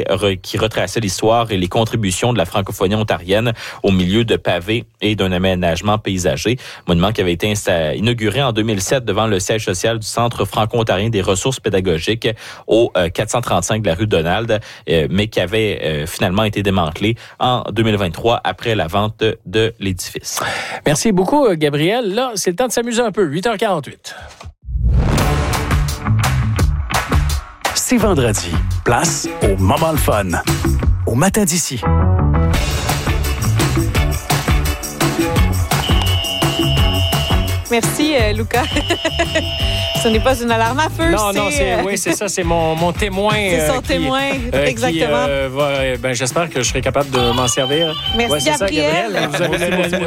qui retraçait l'histoire et les contributions de la francophonie ontarienne au milieu de pavés et d'un aménagement paysager. Monument qui avait été inauguré en 2007 devant le siège social du Centre franco-ontarien des ressources pédagogiques au 435 de la rue Donald, mais qui avait finalement été démantelé en 2023 après la vente de l'édifice. Merci beaucoup, Gabriel. Là, c'est le temps de s'amuser un peu. 8h48. C'est vendredi. Place au moment le fun. Au matin d'ici. Merci, Lucas. Ce n'est pas une alarme à feu. Non, c'est ça, c'est mon témoin. C'est son témoin, exactement. J'espère que je serai capable de m'en servir. Merci, Gabriel. Vous avez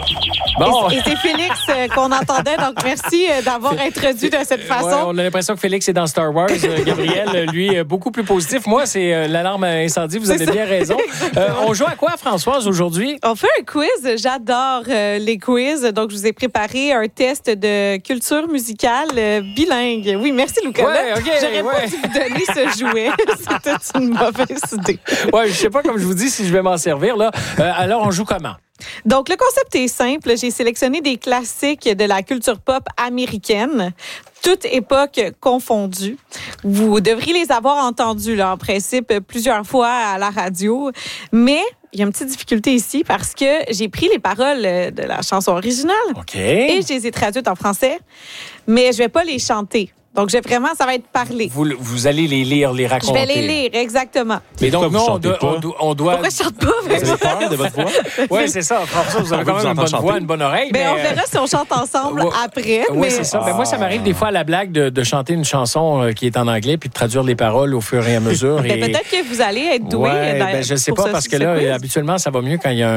Bon. Et c'est Félix qu'on entendait, donc merci d'avoir introduit de cette façon. Ouais, on a l'impression que Félix est dans Star Wars. Gabriel, lui, beaucoup plus positif. Moi, c'est l'alarme à incendie. Vous avez bien raison. On joue à quoi, Françoise, aujourd'hui? On fait un quiz. J'adore les quiz. Donc, je vous ai préparé un test de culture musicale bilingue. Oui, merci, Lucas. Ouais, OK. J'aurais pas dû vous donner ce jouet. C'était une mauvaise idée. Ouais, je sais pas, comme je vous dis, si je vais m'en servir, là. Alors, on joue comment? Donc, le concept est simple. J'ai sélectionné des classiques de la culture pop américaine, toute époque confondue. Vous devriez les avoir entendus, là, en principe, plusieurs fois à la radio. Mais il y a une petite difficulté ici parce que j'ai pris les paroles de la chanson originale et je les ai traduites en français, mais je vais pas les chanter. Donc, ça va être parlé. Vous allez les lire, les raconter. Je vais les lire, exactement. Mais donc, non, on doit... Pourquoi je chante pas? Vous avez peur de votre voix? Oui, c'est ça. François, vous avez quand même une bonne voix, une bonne oreille. Mais on verra si on chante ensemble après. Oui, c'est ça. Mais moi, ça m'arrive des fois à la blague de chanter une chanson qui est en anglais puis de traduire les paroles au fur et à mesure. Peut-être que vous allez être doué. Je ne sais pas, parce que là, habituellement, ça va mieux quand il y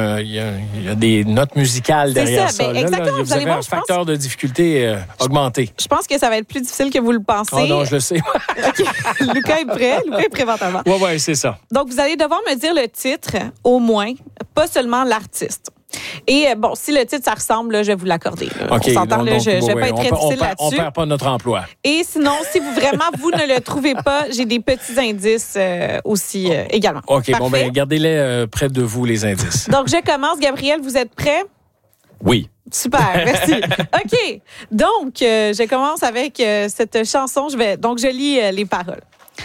a des notes musicales derrière ça. Exactement. Vous avez un facteur de difficulté augmenté. Je pense que ça va être plus difficile que vous le pensez. Oh non, je le sais. OK. Lucas est prêt. Lucas est présentement. Oui, c'est ça. Donc, vous allez devoir me dire le titre, au moins, pas seulement l'artiste. Et si le titre, ça ressemble, là, je vais vous l'accorder. OK. On s'entend, je vais pas être très difficile là-dessus. On perd pas notre emploi. Et sinon, si vous ne le trouvez pas, j'ai des petits indices aussi également. OK, parfait. Gardez-les près de vous, les indices. Donc, je commence. Gabriel, vous êtes prêt? Oui. Super, merci. OK. Donc, je commence avec cette chanson. Je lis les paroles.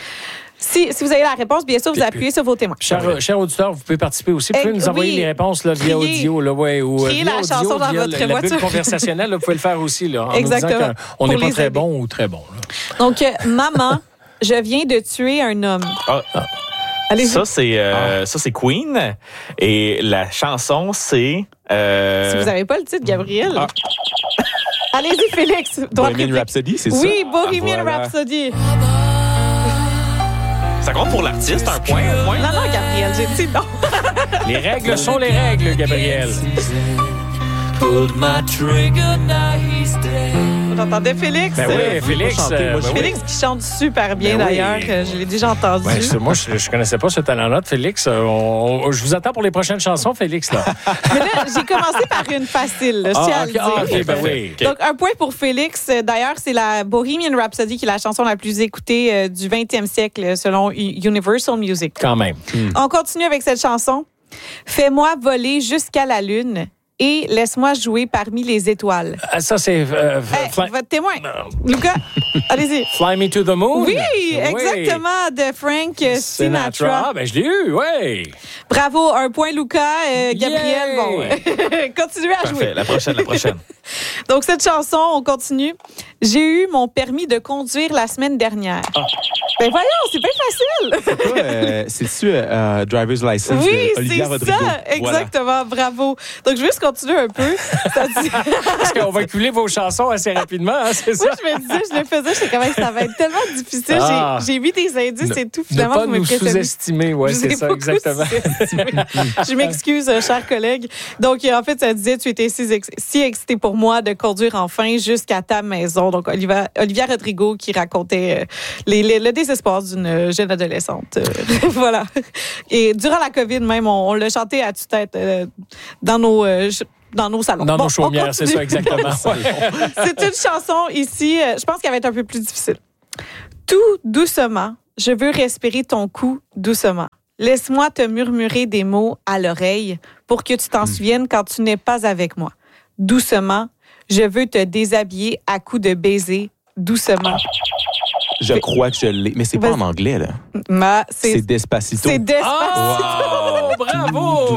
Si vous avez la réponse, bien sûr, vous appuyez sur vos témoins. Chers auditeurs, vous pouvez participer aussi. Vous pouvez nous envoyer les réponses là, via audio. Là, ou criez la chanson dans votre voiture. La bulle conversationnelle, là, vous pouvez le faire aussi. Là, en exactement. Nous disant qu'on n'est pas très bon ou très bon. Là. Donc, maman, je viens de tuer un homme. Ça, c'est Queen. Et la chanson, c'est... Si vous n'avez pas le titre, Gabriel... Allez-y, Félix. Bohemian Rhapsody, c'est ça? Oui, Bohemian Rhapsody. Ça compte pour l'artiste, un point au moins? Non, Gabriel, j'ai dit non. Les règles sont les règles, Gabriel. Pulled my trigger, now he's dead. Vous entendez Félix? Ben oui, Félix. Félix qui chante super bien, d'ailleurs. Je l'ai déjà entendu. Moi, je connaissais pas ce talent-là de Félix. Je vous attends pour les prochaines chansons, Félix. Là. Mais là, j'ai commencé par une facile, je tiens à le dire. Oui. Donc, un point pour Félix. D'ailleurs, c'est la Bohemian Rhapsody qui est la chanson la plus écoutée du 20e siècle, selon Universal Music. Quand même. On continue avec cette chanson. Fais-moi voler jusqu'à la lune et laisse-moi jouer parmi les étoiles. Ça, c'est... votre témoin. Lucas, allez-y. Fly Me to the Moon. Oui, exactement, de Frank Sinatra. Je l'ai eu, oui. Bravo, un point, Lucas. Gabriel, bon, continuez à jouer. La prochaine. Donc, cette chanson, on continue. J'ai eu mon permis de conduire la semaine dernière. Ben voyons, c'est bien facile. C'est quoi? C'est-tu Driver's License? Oui, Olivia c'est Rodrigo. Ça. Exactement, bravo. Donc, je vais juste continuer un peu. Parce qu'on va écouler vos chansons assez rapidement, hein, c'est ça? Moi, je me disais, je le faisais, je sais quand même que ça va être tellement difficile. J'ai mis des indices et tout. Finalement, ne pas nous sous-estimer, oui, c'est ça, exactement. Je m'excuse, chers collègues. Donc, en fait, ça disait, tu étais si excité pour moi de conduire enfin jusqu'à ta maison. Donc, Olivia Rodrigo qui racontait le désespoir d'une jeune adolescente. Voilà. Et durant la COVID même, on l'a chanté à tue-tête dans nos salons. Dans nos chaumières, c'est ça, exactement. C'est une chanson ici, je pense qu'elle va être un peu plus difficile. Tout doucement, je veux respirer ton cou doucement. Laisse-moi te murmurer des mots à l'oreille pour que tu t'en souviennes quand tu n'es pas avec moi. Doucement, je veux te déshabiller à coups de baisers. Doucement. Je crois que je l'ai. Mais c'est pas en anglais, là. C'est C'est Despacito. C'est Despacito. Oh, bravo!